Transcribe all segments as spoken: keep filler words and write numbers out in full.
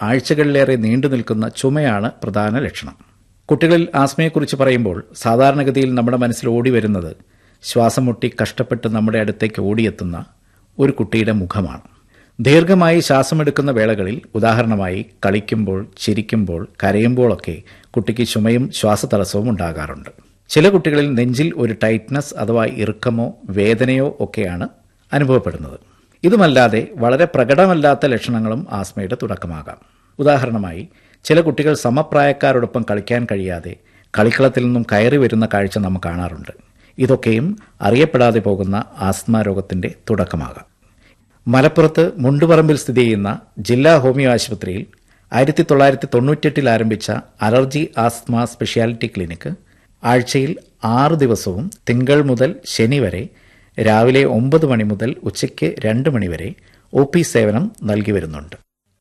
ആഴ്ചകളിലേറെ നീണ്ടു നിൽക്കുന്ന ചുമയാണ് പ്രധാന ലക്ഷണം. കുട്ടികളിൽ ആസ്മയെക്കുറിച്ച് പറയുമ്പോൾ സാധാരണഗതിയിൽ നമ്മുടെ മനസ്സിൽ ഓടി വരുന്നത് ശ്വാസം മുട്ടി കഷ്ടപ്പെട്ട് നമ്മുടെ അടുത്തേക്ക് ഓടിയെത്തുന്ന ഒരു കുട്ടിയുടെ മുഖമാണ്. ദീർഘമായി ശ്വാസമെടുക്കുന്ന വേളകളിൽ, ഉദാഹരണമായി കളിക്കുമ്പോൾ, ചിരിക്കുമ്പോൾ, കരയുമ്പോഴൊക്കെ കുട്ടിക്ക് ചുമയും ശ്വാസതടസ്സവും ഉണ്ടാകാറുണ്ട്. ചില കുട്ടികളിൽ നെഞ്ചിൽ ഒരു ടൈറ്റ്നസ് അഥവാ ഇറുക്കമോ വേദനയോ ഒക്കെയാണ് അനുഭവപ്പെടുന്നത്. ഇതുമല്ലാതെ വളരെ പ്രകടമല്ലാത്ത ലക്ഷണങ്ങളും ആസ്മയുടെ തുടക്കമാകാം. ഉദാഹരണമായി, ചില കുട്ടികൾ സമപ്രായക്കാരോടൊപ്പം കളിക്കാൻ കഴിയാതെ കളിക്കളത്തിൽ നിന്നും കയറി വരുന്ന കാഴ്ച നാം കാണാറുണ്ട്. ഇതൊക്കെയും അറിയപ്പെടാതെ പോകുന്ന ആസ്മ രോഗത്തിന്റെ തുടക്കമാകാം. മലപ്പുറത്ത് മുണ്ടുപറമ്പിൽ സ്ഥിതി ചെയ്യുന്ന ജില്ലാ ഹോമിയോ ആശുപത്രിയിൽ ആയിരത്തി തൊള്ളായിരത്തി തൊണ്ണൂറ്റെട്ടിൽ ആരംഭിച്ച അലർജി ആസ്മ സ്പെഷ്യാലിറ്റി ക്ലിനിക്ക് ആഴ്ചയിൽ ആറ് ദിവസവും തിങ്കൾ മുതൽ ശനി വരെ രാവിലെ ഒമ്പത് മണി മുതൽ ഉച്ചയ്ക്ക് രണ്ട് മണിവരെ ഒ പി സേവനം നൽകി വരുന്നുണ്ട്.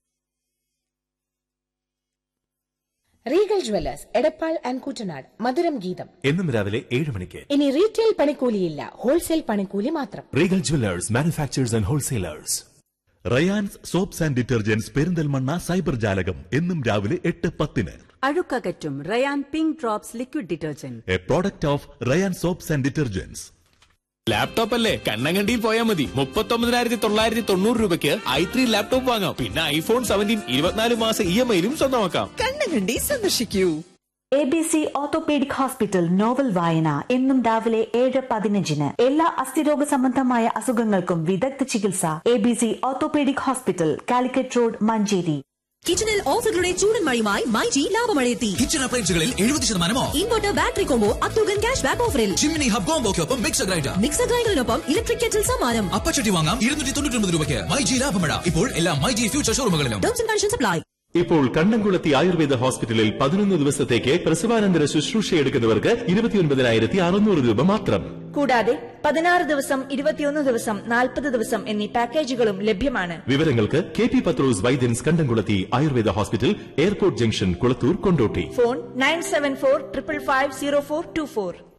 Regal Jewellers Edappal and Kuttanad മധുരം ഗീതം എന്നും രാവിലെ ഏഴ് മണിക്ക്. ഇനി റീറ്റെയിൽ പണിക്കൂലിയില്ല, ഹോൾസെയിൽ പണിക്കൂലി മാത്രം. Regal Jewellers manufacturers and wholesalers. Rayan's soaps and detergents Perinthalmanna cyber ജാലകം എന്നും രാവിലെ എട്ട് പത്തിന്. അഴുക്കകറ്റും Ryan pink drops liquid detergent, A product of Ryan soaps and detergents. Laptop അല്ലേ കണ്ണങ്കണ്ടിയിൽ പോയാൽ മതി. മുപ്പത്തൊമ്പതിനായിരത്തി തൊള്ളായിരത്തി തൊണ്ണൂറ് രൂപയ്ക്ക് ഐ ത്രീ ലാപ്ടോപ്പ് വാങ്ങാം. പിന്നെ ഐഫോൺ സെവൻറ്റീൻ ഇരുപത്തിനാല് മാസം ഇ എം ഐയിലും സ്വന്തമാക്കാം. കണ്ണങ്കണ്ടി സന്ദർശിക്കൂ. A B C orthopaedic hospital novel വായന എന്നും രാവിലെ ഏഴ് പതിനഞ്ചിന്. എല്ലാ അസ്ഥിരോഗ സംബന്ധമായ അസുഖങ്ങൾക്കും വിദഗ്ധ ചികിത്സ. A B C orthopaedic hospital, Calicut road, Manjeri. കിച്ചണിൽ ഓഫറുകളുടെ ചൂടൻ മഴയുമായി മൈജി ലാഭമഴയെത്തി. കിച്ചൺ അപ്ലയൻസുകളിൽ എഴുപത് ശതമാനമോ inverter battery combo അത്തുകൻ cash back ഓഫറിൽ. Chimmini hub കോംബോക്കൊപ്പം mixer grinder. Mixer ഗ്രൈൻഡറിനൊപ്പം electric kettle സമ്മാനം. അപ്പച്ചട്ടി വാങ്ങാം ഇരുന്നൂറ്റി തൊണ്ണൂറ്റി ഒമ്പത് രൂപയ്ക്ക്. മൈജി ലാഭമഴ ഇപ്പോൾ എല്ലാ myG future ഷോറൂമുകളിലും. Terms and conditions apply. ഇപ്പോൾ കണ്ണംകുളത്തി ആയുർവേദ ഹോസ്പിറ്റലിൽ പതിനൊന്ന് ദിവസത്തേക്ക് പ്രസവാനന്തര ശുശ്രൂഷ എടുക്കുന്നവർക്ക് ഇരുപത്തിയൊൻപതിനായിരത്തി അറുന്നൂറ് രൂപ മാത്രം. കൂടാതെ പതിനാറ് ദിവസം, ഇരുപത്തിയൊന്ന് ദിവസം, നാൽപ്പത് ദിവസം എന്നീ പാക്കേജുകളും ലഭ്യമാണ്. വിവരങ്ങൾക്ക് കെ പി പത്രോസ് വൈദ്യൻസ് കണ്ടംകുളത്തി Ayurveda hospital, airport junction, Kulathur, Kondotty. Phone nine seven four triple five zero four to four.